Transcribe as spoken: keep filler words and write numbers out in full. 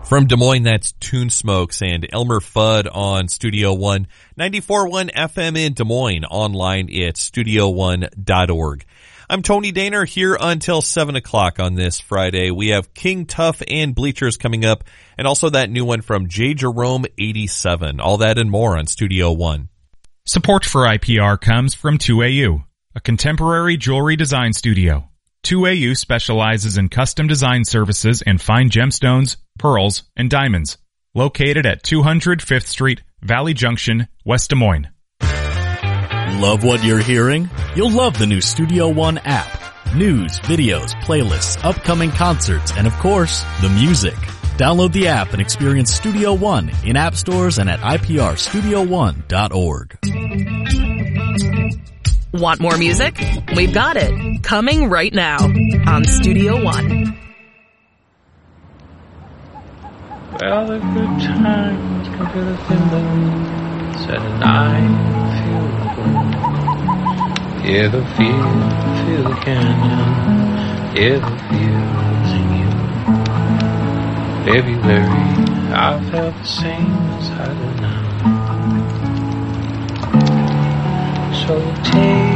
From Des Moines, that's Tune Smokes and Elmer Fudd on Studio One, ninety-four point one F M in Des Moines, online at studio one dot org. I'm Tony Daner here until seven o'clock on this Friday. We have King Tuff and Bleachers coming up, and also that new one from J. Jerome eighty-seven. All that and more on Studio One. Support for I P R comes from two A U, a contemporary jewelry design studio. two A U specializes in custom design services and fine gemstones, pearls, and diamonds. Located at two hundred Fifth Street, Valley Junction, West Des Moines. Love what you're hearing? You'll love the new Studio One app. News, videos, playlists, upcoming concerts, and of course, the music. Download the app and experience Studio One in app stores and at I P R studio one dot org. Want more music? We've got it. Coming right now on Studio One. Well, the good times come to the window, said and I feel the glow. Hear the feel, feel the canyon, hear the fields in you. February, I felt the same as I do now. So take